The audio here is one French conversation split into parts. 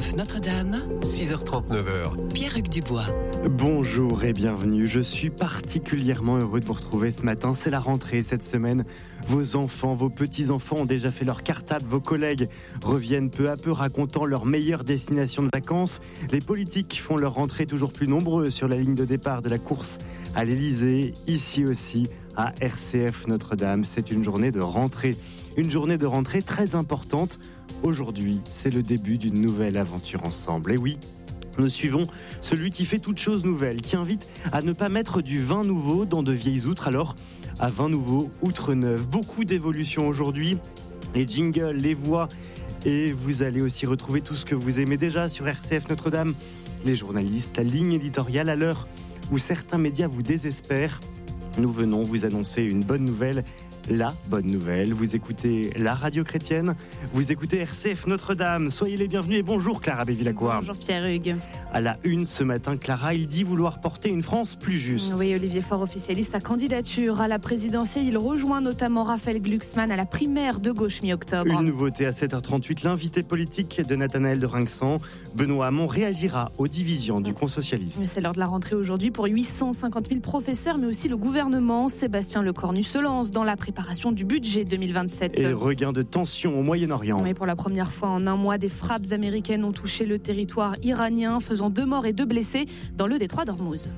RCF Notre-Dame, 6h39. Pierre-Hugues Dubois. Bonjour et bienvenue. Je suis particulièrement heureux de vous retrouver ce matin. C'est la rentrée cette semaine. Vos enfants, vos petits-enfants ont déjà fait leur cartable. Vos collègues reviennent peu à peu racontant leurs meilleures destinations de vacances. Les politiques font leur rentrée toujours plus nombreux sur la ligne de départ de la course à l'Elysée. Ici aussi, à RCF Notre-Dame, c'est une journée de rentrée. Une journée de rentrée très importante. Aujourd'hui, c'est le début d'une nouvelle aventure ensemble. Et oui, nous suivons celui qui fait toutes choses nouvelles, qui invite à ne pas mettre du vin nouveau dans de vieilles outres. Alors, à vin nouveau, outre neuve, beaucoup d'évolutions aujourd'hui. Les jingles, les voix, et vous allez aussi retrouver tout ce que vous aimez déjà sur RCF Notre-Dame. Les journalistes, la ligne éditoriale à l'heure où certains médias vous désespèrent. Nous venons vous annoncer une bonne nouvelle. La bonne nouvelle, vous écoutez la radio chrétienne, vous écoutez RCF Notre-Dame. Soyez les bienvenus et bonjour Clara Bévilacqua. Bonjour Pierre-Hugues. À la une ce matin, Clara, il dit vouloir porter une France plus juste. Oui, Olivier Faure officialise sa candidature à la présidentielle. Il rejoint notamment Raphaël Glucksmann à la primaire de gauche mi-octobre. Une nouveauté à 7h38, l'invité politique de Nathanaël de Rinxan, Benoît Hamon, réagira aux divisions du camp socialiste. C'est l'heure de la rentrée aujourd'hui pour 850 000 professeurs, mais aussi le gouvernement. Sébastien Lecornu se lance dans la préparation du budget 2027. Et regain de tension au Moyen-Orient. Oui, pour la première fois en un mois, des frappes américaines ont touché le territoire iranien, faisant 2 morts et 2 blessés dans le détroit d'Ormuz.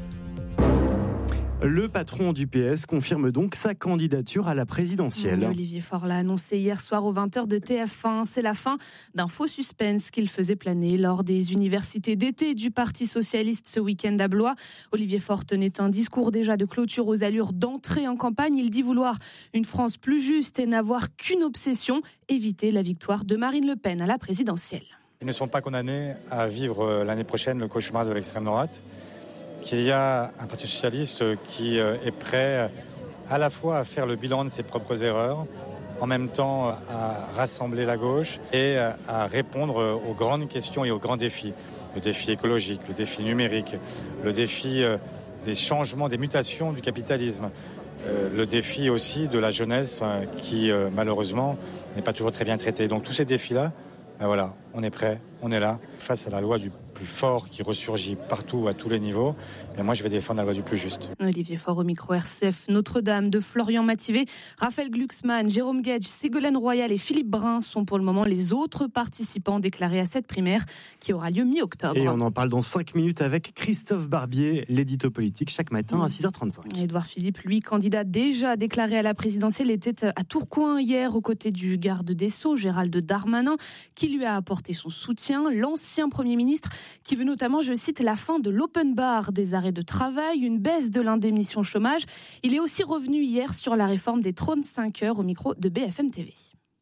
Le patron du PS confirme donc sa candidature à la présidentielle. Olivier Faure l'a annoncé hier soir aux 20h de TF1. C'est la fin d'un faux suspense qu'il faisait planer lors des universités d'été du Parti Socialiste ce week-end à Blois. Olivier Faure tenait un discours déjà de clôture aux allures d'entrée en campagne. Il dit vouloir une France plus juste et n'avoir qu'une obsession, éviter la victoire de Marine Le Pen à la présidentielle. Ils ne sont pas condamnés à vivre l'année prochaine le cauchemar de l'extrême droite. Qu'il y a un Parti socialiste qui est prêt à la fois à faire le bilan de ses propres erreurs, en même temps à rassembler la gauche et à répondre aux grandes questions et aux grands défis. Le défi écologique, le défi numérique, le défi des changements, des mutations du capitalisme, le défi aussi de la jeunesse qui malheureusement n'est pas toujours très bien traitée. Donc tous ces défis-là, ben voilà, on est prêt, on est là, face à la loi du plus fort qui ressurgit partout, à tous les niveaux. Et moi, je vais défendre la loi du plus juste. Olivier Faure au micro RCF Notre-Dame de Florian Mathivet, Raphaël Glucksmann, Jérôme Guedj, Ségolène Royal et Philippe Brun sont pour le moment les autres participants déclarés à cette primaire qui aura lieu mi-octobre. Et on en parle dans 5 minutes avec Christophe Barbier, l'édito politique, chaque matin à 6h35. Édouard Philippe, lui, candidat déjà déclaré à la présidentielle, était à Tourcoing hier aux côtés du garde des Sceaux, Gérald Darmanin, qui lui a apporté son soutien. L'ancien Premier ministre qui veut notamment, je cite, la fin de l'open bar, des arrêts de travail, une baisse de l'indemnisation chômage. Il est aussi revenu hier sur la réforme des 35 heures au micro de BFM TV.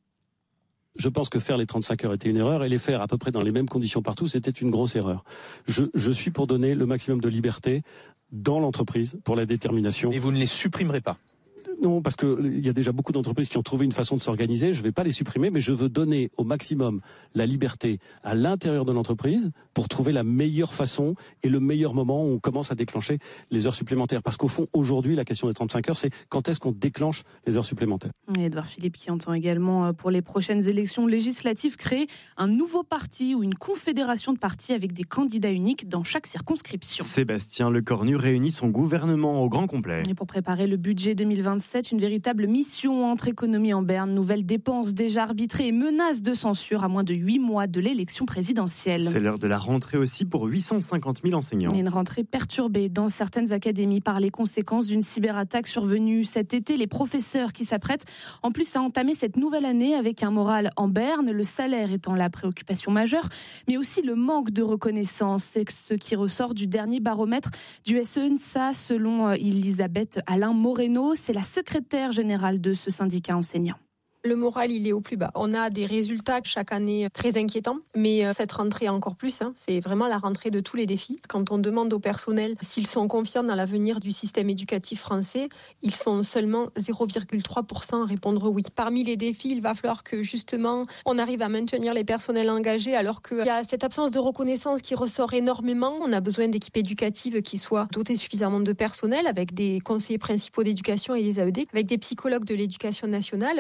Je pense que faire les 35 heures était une erreur et les faire à peu près dans les mêmes conditions partout, c'était une grosse erreur. Je suis pour donner le maximum de liberté dans l'entreprise pour la détermination. Et vous ne les supprimerez pas ? Non, parce qu'il y a déjà beaucoup d'entreprises qui ont trouvé une façon de s'organiser. Je ne vais pas les supprimer, mais je veux donner au maximum la liberté à l'intérieur de l'entreprise pour trouver la meilleure façon et le meilleur moment où on commence à déclencher les heures supplémentaires. Parce qu'au fond, aujourd'hui, la question des 35 heures, c'est quand est-ce qu'on déclenche les heures supplémentaires. Édouard Philippe qui entend également pour les prochaines élections législatives créer un nouveau parti ou une confédération de partis avec des candidats uniques dans chaque circonscription. Sébastien Lecornu réunit son gouvernement au grand complet. Et pour préparer le budget 2027, une véritable mission entre économie en berne, nouvelles dépenses déjà arbitrées et menaces de censure à moins de 8 mois de l'élection présidentielle. C'est l'heure de la rentrée aussi pour 850 000 enseignants. Une rentrée perturbée dans certaines académies par les conséquences d'une cyberattaque survenue cet été. Les professeurs qui s'apprêtent en plus à entamer cette nouvelle année avec un moral en berne, le salaire étant la préoccupation majeure, mais aussi le manque de reconnaissance. C'est ce qui ressort du dernier baromètre du SENSA selon Elisabeth Alain Moreno. C'est la secrétaire générale de ce syndicat enseignant. Le moral, il est au plus bas. On a des résultats chaque année très inquiétants, mais cette rentrée encore plus, c'est vraiment la rentrée de tous les défis. Quand on demande au personnel s'ils sont confiants dans l'avenir du système éducatif français, ils sont seulement 0,3% à répondre oui. Parmi les défis, il va falloir que justement on arrive à maintenir les personnels engagés alors qu'il y a cette absence de reconnaissance qui ressort énormément. On a besoin d'équipes éducatives qui soient dotées suffisamment de personnel avec des conseillers principaux d'éducation et des AED, avec des psychologues de l'éducation nationale, aussi un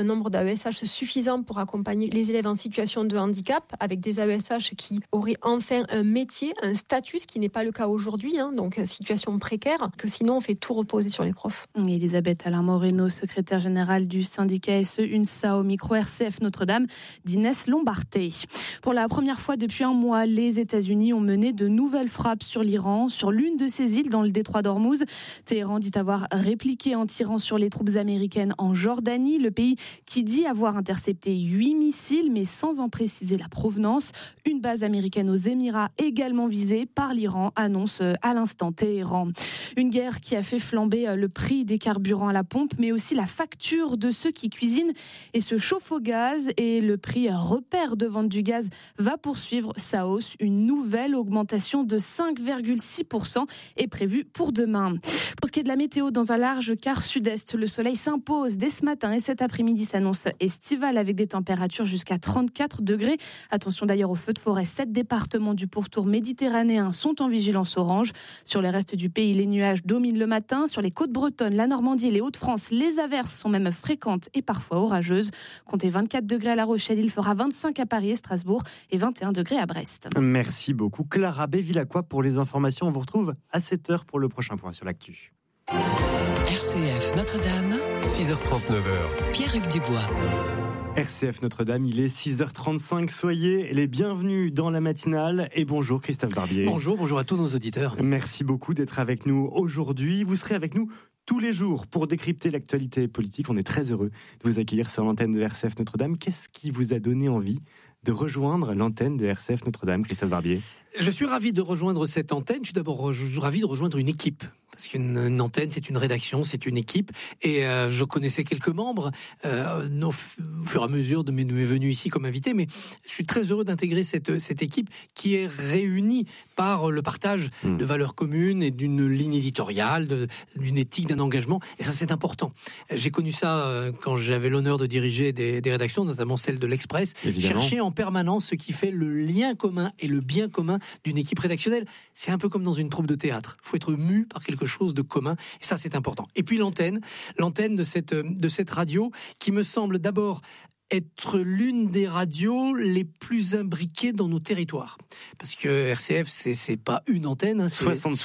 nombre d'AESH suffisant pour accompagner les élèves en situation de handicap, avec des AESH qui auraient enfin un métier, un statut, ce qui n'est pas le cas aujourd'hui, donc situation précaire, que sinon on fait tout reposer sur les profs. Elisabeth Alain-Moreno, secrétaire générale du syndicat SE UNSA au micro RCF Notre-Dame d'Inès Lombarté. Pour la première fois depuis un mois, les États-Unis ont mené de nouvelles frappes sur l'Iran, sur l'une de ses îles dans le détroit d'Ormuz. Téhéran dit avoir répliqué en tirant sur les troupes américaines en Jordanie, le pays qui dit avoir intercepté 8 missiles, mais sans en préciser la provenance. Une base américaine aux Émirats également visée par l'Iran, annonce à l'instant Téhéran. Une guerre qui a fait flamber le prix des carburants à la pompe, mais aussi la facture de ceux qui cuisinent et se chauffent au gaz. Et le prix repère de vente du gaz va poursuivre sa hausse. Une nouvelle augmentation de 5,6% est prévue pour demain. Pour ce qui est de la météo, dans un large quart sud-est, le soleil s'impose dès ce matin et cet après-midi s'annonce estival avec des températures jusqu'à 34 degrés. Attention d'ailleurs aux feux de forêt. 7 départements du pourtour méditerranéen sont en vigilance orange. Sur le reste du pays, les nuages dominent le matin. Sur les côtes bretonnes, la Normandie et les Hauts-de-France, les averses sont même fréquentes et parfois orageuses. Comptez 24 degrés à La Rochelle, il fera 25 à Paris et Strasbourg et 21 degrés à Brest. Merci beaucoup Clara Bévilacqua pour les informations. On vous retrouve à 7h pour le prochain point sur l'actu. RCF Notre-Dame, 6h39. Pierre-Hugues Dubois. RCF Notre-Dame, il est 6h35. Soyez les bienvenus dans la matinale et bonjour Christophe Barbier. Bonjour à tous nos auditeurs. Merci beaucoup d'être avec nous aujourd'hui. Vous serez avec nous tous les jours pour décrypter l'actualité politique. On est très heureux de vous accueillir sur l'antenne de RCF Notre-Dame. Qu'est-ce qui vous a donné envie de rejoindre l'antenne de RCF Notre-Dame, Christophe Barbier? Je suis ravi de rejoindre cette antenne. Je suis d'abord ravi de rejoindre une équipe. Parce qu'une antenne, c'est une rédaction, c'est une équipe. Et je connaissais quelques membres au fur et à mesure de mes venues ici comme invité. Mais je suis très heureux d'intégrer cette équipe qui est réunie par le partage de valeurs communes et d'une ligne éditoriale, d'une éthique, d'un engagement. Et ça, c'est important. J'ai connu ça quand j'avais l'honneur de diriger des rédactions, notamment celle de l'Express. Évidemment. Chercher en permanence ce qui fait le lien commun et le bien commun d'une équipe rédactionnelle. C'est un peu comme dans une troupe de théâtre. Il faut être mu par quelque chose de commun, et ça c'est important. Et puis l'antenne de cette radio qui me semble d'abord être l'une des radios les plus imbriquées dans nos territoires. Parce que RCF, c'est pas une antenne, c'est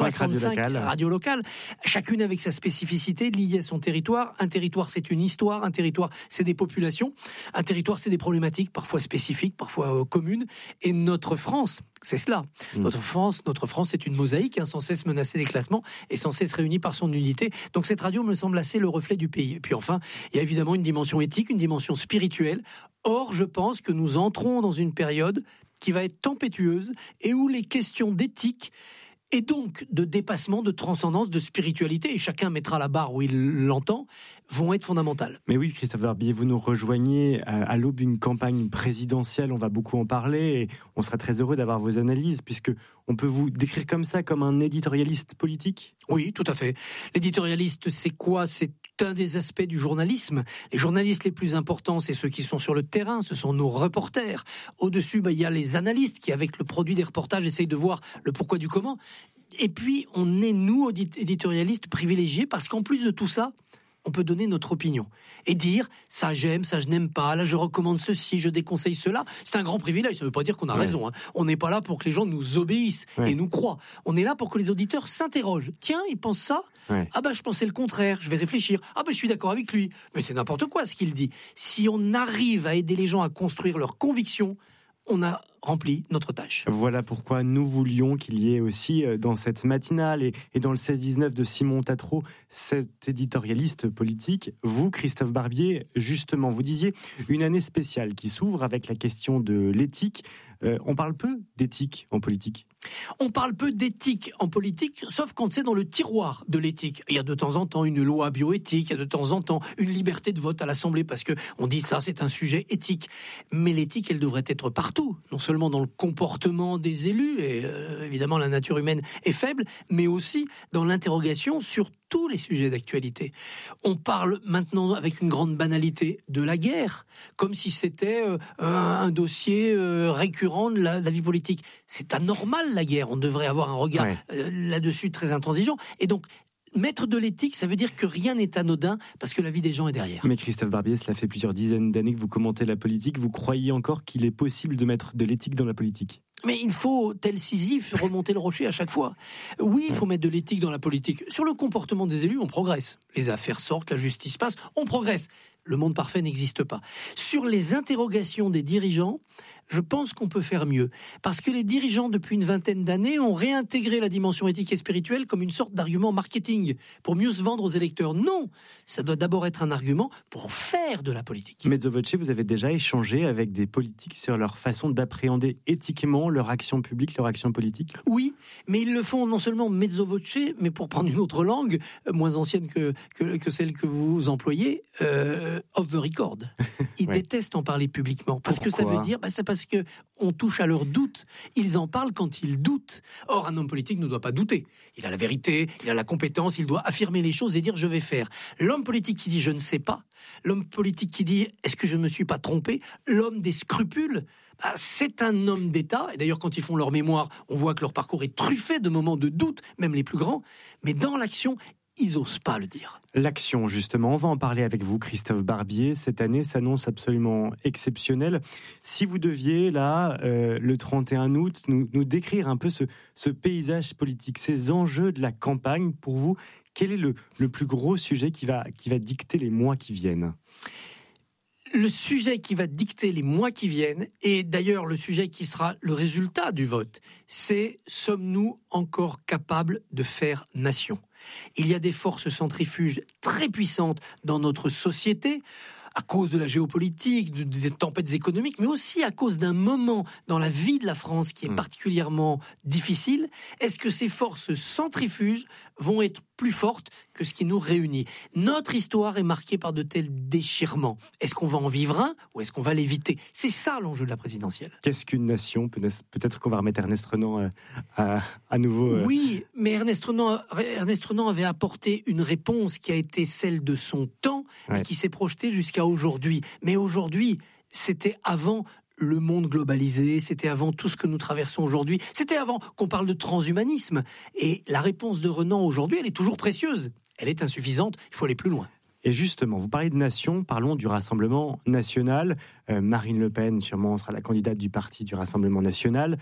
65 radios locales, chacune avec sa spécificité liée à son territoire. Un territoire, c'est une histoire, un territoire, c'est des populations, un territoire, c'est des problématiques, parfois spécifiques, parfois communes, et notre France, c'est cela. Notre France, c'est une mosaïque, sans cesse menacée d'éclatement et sans cesse réunie par son unité. Donc cette radio me semble assez le reflet du pays. Et puis enfin, il y a évidemment une dimension éthique, une dimension spirituelle. Or, je pense que nous entrons dans une période qui va être tempétueuse et où les questions d'éthique et donc de dépassement, de transcendance, de spiritualité, et chacun mettra la barre où il l'entend, vont être fondamentales. Mais oui, Christophe Barbier, vous nous rejoignez à l'aube d'une campagne présidentielle, on va beaucoup en parler, et on sera très heureux d'avoir vos analyses, puisque on peut vous décrire comme ça, comme un éditorialiste politique ? Oui, tout à fait. L'éditorialiste, c'est quoi ? C'est un des aspects du journalisme. Les journalistes les plus importants, c'est ceux qui sont sur le terrain, ce sont nos reporters. Au-dessus, il y a les analystes qui, avec le produit des reportages, essayent de voir le pourquoi du comment. Et puis, on est, nous, éditorialistes privilégiés, parce qu'en plus de tout ça, on peut donner notre opinion et dire ça j'aime, ça je n'aime pas, là je recommande ceci, je déconseille cela. C'est un grand privilège, ça ne veut pas dire qu'on a raison. On n'est pas là pour que les gens nous obéissent et nous croient. On est là pour que les auditeurs s'interrogent. Tiens, ils pensent ça ? Ah je pensais le contraire, je vais réfléchir. Je suis d'accord avec lui. Mais c'est n'importe quoi ce qu'il dit. Si on arrive à aider les gens à construire leurs convictions, on a rempli notre tâche. Voilà pourquoi nous voulions qu'il y ait aussi dans cette matinale et dans le 16-19 de Simon Tatro, cet éditorialiste politique. Vous, Christophe Barbier, justement, vous disiez une année spéciale qui s'ouvre avec la question de l'éthique. On parle peu d'éthique en politique. On parle peu d'éthique en politique, sauf quand c'est dans le tiroir de l'éthique. Il y a de temps en temps une loi bioéthique, il y a de temps en temps une liberté de vote à l'Assemblée, parce qu'on dit ça, c'est un sujet éthique. Mais l'éthique, elle devrait être partout, non seulement dans le comportement des élus, et évidemment la nature humaine est faible, mais aussi dans l'interrogation sur tous les sujets d'actualité. On parle maintenant avec une grande banalité de la guerre, comme si c'était un dossier récurrent de la vie politique. C'est anormal, la guerre. On devrait avoir un regard là-dessus très intransigeant. Et donc, Mettre de l'éthique, ça veut dire que rien n'est anodin parce que la vie des gens est derrière. Mais Christophe Barbier, cela fait plusieurs dizaines d'années que vous commentez la politique. Vous croyez encore qu'il est possible de mettre de l'éthique dans la politique ? Mais il faut, tel Sisyphe, remonter le rocher à chaque fois. Oui, il faut mettre de l'éthique dans la politique. Sur le comportement des élus, on progresse. Les affaires sortent, la justice passe, on progresse. Le monde parfait n'existe pas. Sur les interrogations des dirigeants, je pense qu'on peut faire mieux. Parce que les dirigeants, depuis une vingtaine d'années, ont réintégré la dimension éthique et spirituelle comme une sorte d'argument marketing pour mieux se vendre aux électeurs. Non, ça doit d'abord être un argument pour faire de la politique. Mezzo voce, vous avez déjà échangé avec des politiques sur leur façon d'appréhender éthiquement leur action publique, leur action politique ? Oui, mais ils le font non seulement mezzo voce, mais pour prendre une autre langue, moins ancienne que celle que vous employez, off the record. Ils détestent en parler publiquement. Parce que ça veut dire, c'est parce qu'on touche à leurs doutes. Ils en parlent quand ils doutent. Or, un homme politique ne doit pas douter. Il a la vérité, il a la compétence, il doit affirmer les choses et dire « je vais faire ». L'homme politique qui dit « je ne sais pas », l'homme politique qui dit « est-ce que je ne me suis pas trompé », l'homme des scrupules, c'est un homme d'État. Et d'ailleurs, quand ils font leur mémoire, on voit que leur parcours est truffé de moments de doute, même les plus grands. Mais dans l'action, ils n'osent pas le dire. L'action, justement, on va en parler avec vous, Christophe Barbier. Cette année s'annonce absolument exceptionnelle. Si vous deviez, là, le 31 août, nous décrire un peu ce paysage politique, ces enjeux de la campagne, pour vous, quel est le plus gros sujet qui va dicter les mois qui viennent ? Le sujet qui va dicter les mois qui viennent, et d'ailleurs le sujet qui sera le résultat du vote, c'est « sommes-nous encore capables de faire nation ?» Il y a des forces centrifuges très puissantes dans notre société, à cause de la géopolitique, des tempêtes économiques, mais aussi à cause d'un moment dans la vie de la France qui est particulièrement difficile. Est-ce que ces forces centrifuges vont être plus fortes que ce qui nous réunit ? Notre histoire est marquée par de tels déchirements. Est-ce qu'on va en vivre un ou est-ce qu'on va l'éviter ? C'est ça l'enjeu de la présidentielle. Qu'est-ce qu'une nation ? Peut-être qu'on va remettre Ernest Renan à nouveau. Oui, mais Ernest Renan avait apporté une réponse qui a été celle de son temps et qui s'est projetée jusqu'à aujourd'hui. Mais aujourd'hui, c'était avant le monde globalisé, c'était avant tout ce que nous traversons aujourd'hui, c'était avant qu'on parle de transhumanisme. Et la réponse de Renan aujourd'hui, elle est toujours précieuse. Elle est insuffisante, il faut aller plus loin. Et justement, vous parlez de nation, parlons du Rassemblement national. Marine Le Pen, sûrement, sera la candidate du parti du Rassemblement national.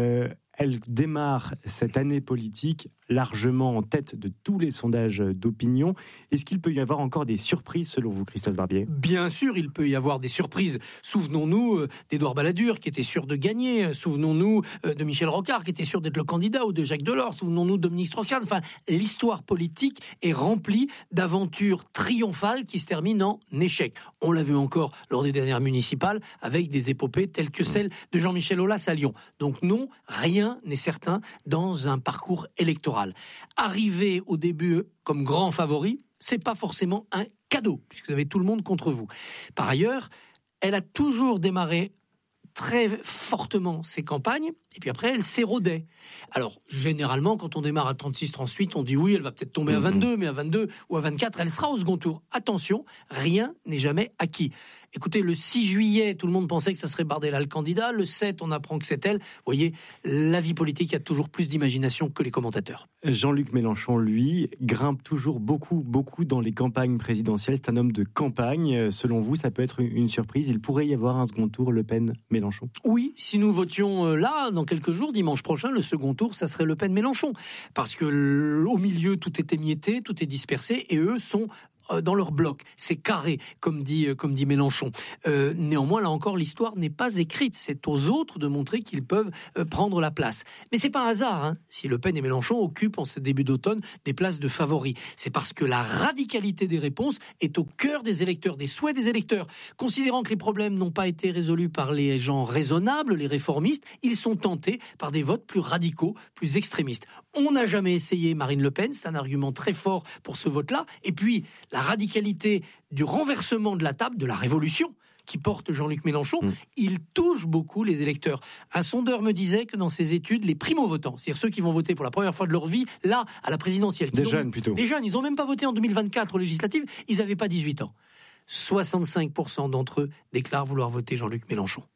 Elle démarre cette année politique largement en tête de tous les sondages d'opinion. Est-ce qu'il peut y avoir encore des surprises selon vous, Christophe Barbier ? Bien sûr, il peut y avoir des surprises. Souvenons-nous d'Édouard Balladur qui était sûr de gagner. Souvenons-nous de Michel Rocard qui était sûr d'être le candidat, ou de Jacques Delors. Souvenons-nous de Dominique Strauss-Kahn. Enfin, l'histoire politique est remplie d'aventures triomphales qui se terminent en échec. On l'a vu encore lors des dernières municipales avec des épopées telles que celle de Jean-Michel Aulas à Lyon. Donc non, rien n'est certain dans un parcours électoral. Arriver au début comme grand favori, c'est pas forcément un cadeau, puisque vous avez tout le monde contre vous. Par ailleurs, elle a toujours démarré très fortement ses campagnes, et puis après, elle s'érodait. Alors, généralement, quand on démarre à 36-38, on dit oui, elle va peut-être tomber à 22, mais à 22 ou à 24, elle sera au second tour. Attention, rien n'est jamais acquis. Écoutez, le 6 juillet, tout le monde pensait que ça serait Bardella le candidat. Le 7, on apprend que c'est elle. Vous voyez, la vie politique a toujours plus d'imagination que les commentateurs. Jean-Luc Mélenchon, lui, grimpe toujours beaucoup dans les campagnes présidentielles. C'est un homme de campagne. Selon vous, ça peut être une surprise. Il pourrait y avoir un second tour Le Pen-Mélenchon ? Oui, si nous votions là, dans quelques jours, dimanche prochain, le second tour, ça serait Le Pen-Mélenchon. Parce que au milieu, tout est émietté, tout est dispersé, et eux sont dans leur bloc, c'est carré, comme dit Mélenchon. Néanmoins, là encore, l'histoire n'est pas écrite. C'est aux autres de montrer qu'ils peuvent prendre la place. Mais c'est pas un hasard, si Le Pen et Mélenchon occupent en ce début d'automne des places de favoris. C'est parce que la radicalité des réponses est au cœur des électeurs, des souhaits des électeurs. Considérant que les problèmes n'ont pas été résolus par les gens raisonnables, les réformistes, ils sont tentés par des votes plus radicaux, plus extrémistes. On n'a jamais essayé Marine Le Pen, c'est un argument très fort pour ce vote-là. Et puis, la radicalité du renversement de la table, de la révolution qui porte Jean-Luc Mélenchon, il touche beaucoup les électeurs. Un sondeur me disait que dans ses études, les primo-votants, c'est-à-dire ceux qui vont voter pour la première fois de leur vie, là, à la présidentielle. Des jeunes plutôt. Les jeunes, ils n'ont même pas voté en 2024 aux législatives, ils n'avaient pas 18 ans. 65% d'entre eux déclarent vouloir voter Jean-Luc Mélenchon.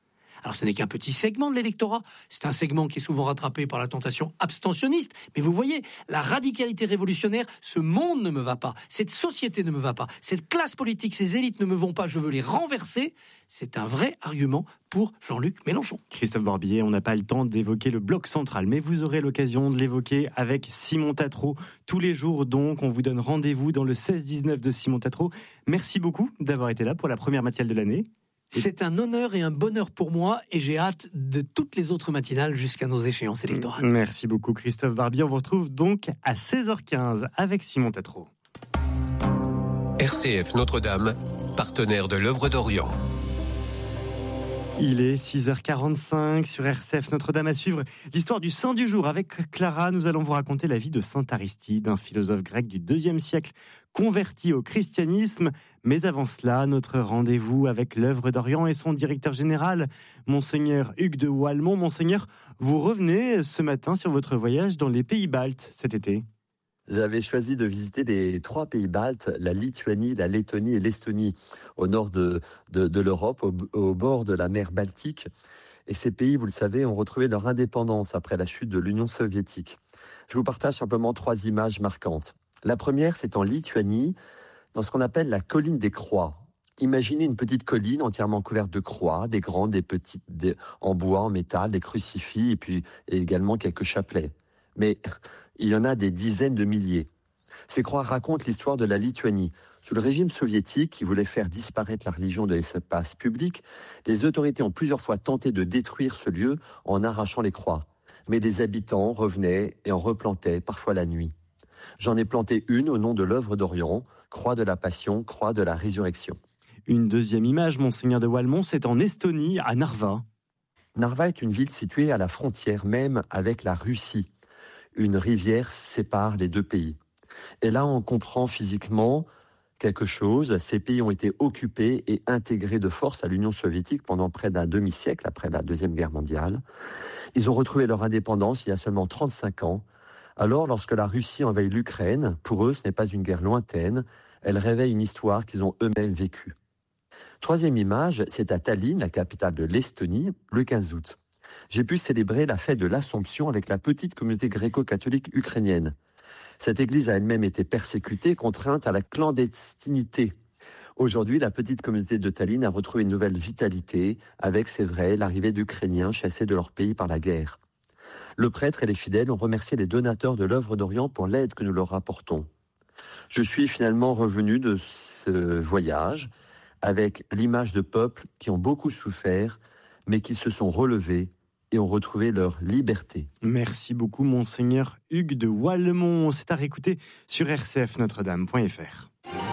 Alors ce n'est qu'un petit segment de l'électorat, c'est un segment qui est souvent rattrapé par la tentation abstentionniste, mais vous voyez, la radicalité révolutionnaire, ce monde ne me va pas, cette société ne me va pas, cette classe politique, ces élites ne me vont pas, je veux les renverser, c'est un vrai argument pour Jean-Luc Mélenchon. Christophe Barbier, on n'a pas le temps d'évoquer le bloc central, mais vous aurez l'occasion de l'évoquer avec Simon Tatro. Tous les jours, donc, on vous donne rendez-vous dans le 16-19 de Simon Tatro. Merci beaucoup d'avoir été là pour la première matinale de l'année. C'est un honneur et un bonheur pour moi et j'ai hâte de toutes les autres matinales jusqu'à nos échéances électorales. Merci beaucoup Christophe Barbier. On vous retrouve donc à 16h15 avec Simon Tatro. RCF Notre-Dame, partenaire de l'œuvre d'Orient. Il est 6h45 sur RCF Notre-Dame à suivre l'histoire du saint du jour. Avec Clara, nous allons vous raconter la vie de saint Aristide, un philosophe grec du IIe siècle converti au christianisme. Mais avant cela, notre rendez-vous avec l'œuvre d'Orient et son directeur général, Monseigneur Hugues de Wallemont. Monseigneur, vous revenez ce matin sur votre voyage dans les pays baltes cet été. J'avais choisi de visiter les 3 pays baltes, la Lituanie, la Lettonie et l'Estonie, au nord de l'Europe, au bord de la mer Baltique. Et ces pays, vous le savez, ont retrouvé leur indépendance après la chute de l'Union soviétique. Je vous partage simplement 3 images marquantes. La première, c'est en Lituanie, dans ce qu'on appelle la colline des croix. Imaginez une petite colline entièrement couverte de croix, des grandes, des petites, en bois, en métal, des crucifix et également quelques chapelets. Mais il y en a des dizaines de milliers. Ces croix racontent l'histoire de la Lituanie. Sous le régime soviétique, qui voulait faire disparaître la religion de l'espace public, les autorités ont plusieurs fois tenté de détruire ce lieu en arrachant les croix. Mais les habitants revenaient et en replantaient, parfois la nuit. J'en ai planté une au nom de l'œuvre d'Orient, croix de la Passion, croix de la Résurrection. Une deuxième image, Monseigneur de Wallemont, c'est en Estonie, à Narva. Narva est une ville située à la frontière même avec la Russie. Une rivière sépare les 2 pays. Et là, on comprend physiquement quelque chose. Ces pays ont été occupés et intégrés de force à l'Union soviétique pendant près d'un demi-siècle, après la Deuxième Guerre mondiale. Ils ont retrouvé leur indépendance il y a seulement 35 ans. Alors, lorsque la Russie envahit l'Ukraine, pour eux, ce n'est pas une guerre lointaine. Elle réveille une histoire qu'ils ont eux-mêmes vécue. 3e image, c'est à Tallinn, la capitale de l'Estonie, le 15 août. J'ai pu célébrer la fête de l'Assomption avec la petite communauté gréco-catholique ukrainienne. Cette église a elle-même été persécutée, contrainte à la clandestinité. Aujourd'hui, la petite communauté de Tallinn a retrouvé une nouvelle vitalité avec, c'est vrai, l'arrivée d'Ukrainiens chassés de leur pays par la guerre. Le prêtre et les fidèles ont remercié les donateurs de l'œuvre d'Orient pour l'aide que nous leur apportons. Je suis finalement revenu de ce voyage avec l'image de peuples qui ont beaucoup souffert, mais qui se sont relevés et ont retrouvé leur liberté. Merci beaucoup, Monseigneur Hugues de Wallemont. C'est à réécouter sur rcfnotredame.fr.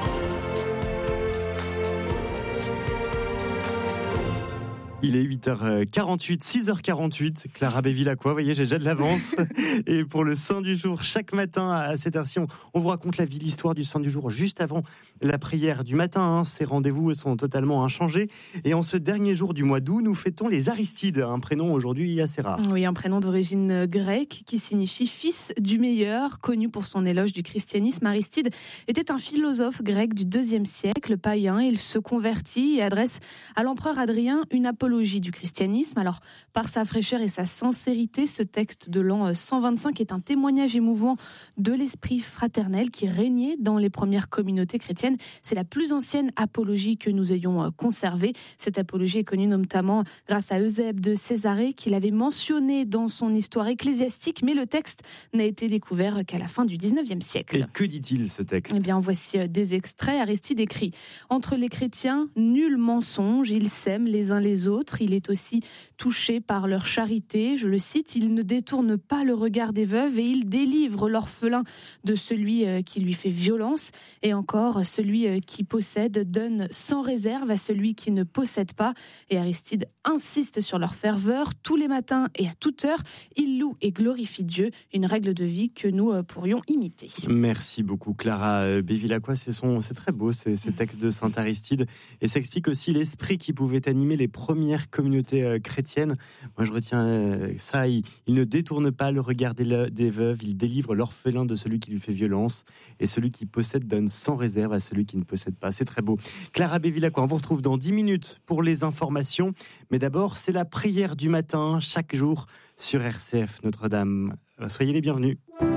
Il est 8h48, 6h48. Clara Bévilacqua, vous voyez, j'ai déjà de l'avance. Et pour le Saint du jour, chaque matin à cette heure-ci, on vous raconte la vie, l'histoire du Saint du jour juste avant la prière du matin. Ces rendez-vous sont totalement inchangés. Et en ce dernier jour du mois d'août, nous fêtons les Aristides, un prénom aujourd'hui assez rare. Oui, un prénom d'origine grecque qui signifie fils du meilleur, connu pour son éloge du christianisme. Aristide était un philosophe grec du IIe siècle, païen. Il se convertit et adresse à l'empereur Adrien une apologie du christianisme. Alors, par sa fraîcheur et sa sincérité, ce texte de l'an 125 est un témoignage émouvant de l'esprit fraternel qui régnait dans les premières communautés chrétiennes. C'est la plus ancienne apologie que nous ayons conservée. Cette apologie est connue notamment grâce à Eusèbe de Césarée, qui l'avait mentionnée dans son histoire ecclésiastique, mais le texte n'a été découvert qu'à la fin du XIXe siècle. Et que dit-il, ce texte ? Eh bien, voici des extraits. Aristide écrit « Entre les chrétiens, nul mensonge, ils s'aiment les uns les autres. Il est aussi touché par leur charité. » Je le cite, « Il ne détourne pas le regard des veuves et il délivre l'orphelin de celui qui lui fait violence. Et encore, celui qui possède donne sans réserve à celui qui ne possède pas. » Et Aristide insiste sur leur ferveur. Tous les matins et à toute heure, il loue et glorifie Dieu. Une règle de vie que nous pourrions imiter. Merci beaucoup, Clara Bévilacqua. C'est très beau, ces textes de saint Aristide. Et ça explique aussi l'esprit qui pouvait animer les premiers première communauté chrétienne. Moi, je retiens ça. Il ne détourne pas le regard des veuves. Il délivre l'orphelin de celui qui lui fait violence. Et celui qui possède donne sans réserve à celui qui ne possède pas. C'est très beau. Clara Bévilacqua, on vous retrouve dans 10 minutes pour les informations. Mais d'abord, c'est la prière du matin, chaque jour, sur RCF Notre-Dame. Soyez les bienvenus.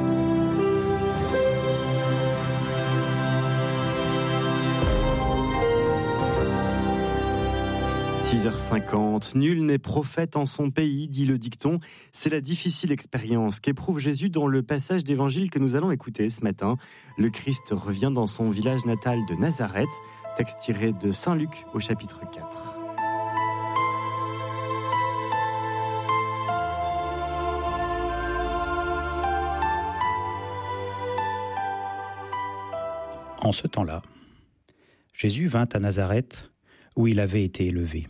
6h50, nul n'est prophète en son pays, dit le dicton. C'est la difficile expérience qu'éprouve Jésus dans le passage d'évangile que nous allons écouter ce matin. Le Christ revient dans son village natal de Nazareth, texte tiré de Saint Luc au chapitre 4. En ce temps-là, Jésus vint à Nazareth, où il avait été élevé.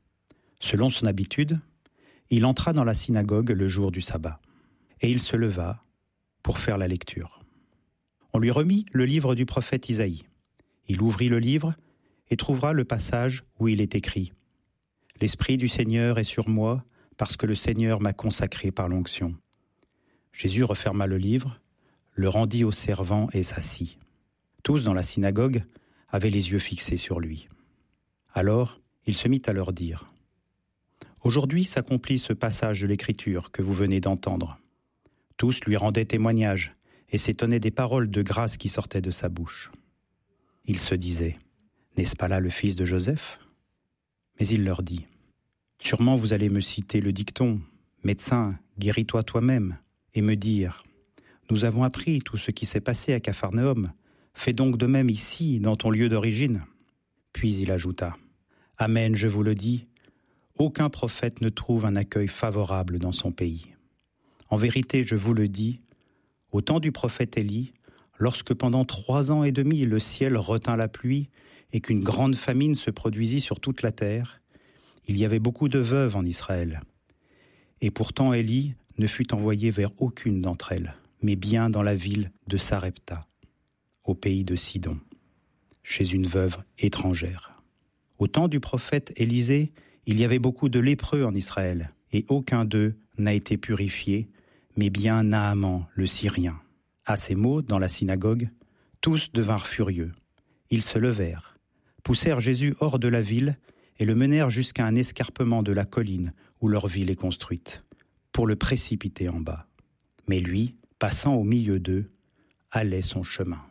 Selon son habitude, il entra dans la synagogue le jour du sabbat, et il se leva pour faire la lecture. On lui remit le livre du prophète Isaïe. Il ouvrit le livre et trouvera le passage où il est écrit « L'Esprit du Seigneur est sur moi, parce que le Seigneur m'a consacré par l'onction. » Jésus referma le livre, le rendit aux servants et s'assit. Tous dans la synagogue avaient les yeux fixés sur lui. Alors, il se mit à leur dire « Aujourd'hui s'accomplit ce passage de l'Écriture que vous venez d'entendre. » Tous lui rendaient témoignage et s'étonnaient des paroles de grâce qui sortaient de sa bouche. Il se disait « N'est-ce pas là le fils de Joseph ?» Mais il leur dit « Sûrement vous allez me citer le dicton « Médecin, guéris-toi toi-même » et me dire « Nous avons appris tout ce qui s'est passé à Capharnaüm. Fais donc de même ici, dans ton lieu d'origine. » Puis il ajouta « Amen, je vous le dis, aucun prophète ne trouve un accueil favorable dans son pays. En vérité, je vous le dis, au temps du prophète Élie, lorsque pendant 3 ans et demi le ciel retint la pluie et qu'une grande famine se produisit sur toute la terre, il y avait beaucoup de veuves en Israël. Et pourtant Élie ne fut envoyé vers aucune d'entre elles, mais bien dans la ville de Sarepta, au pays de Sidon, chez une veuve étrangère. Au temps du prophète Élisée, il y avait beaucoup de lépreux en Israël, et aucun d'eux n'a été purifié, mais bien Naaman, le Syrien. À ces mots, dans la synagogue, tous devinrent furieux. Ils se levèrent, poussèrent Jésus hors de la ville et le menèrent jusqu'à un escarpement de la colline où leur ville est construite, pour le précipiter en bas. Mais lui, passant au milieu d'eux, allait son chemin.